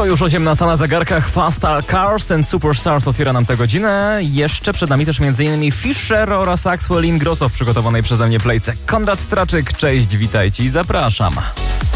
To już 18 na zegarkach. Fast Cars and Superstars otwiera nam tę godzinę. Jeszcze przed nami też m.in. Fisher oraz Axwell Ingrosso w przygotowanej przeze mnie playce. Konrad Traczyk, cześć, witajcie i zapraszam.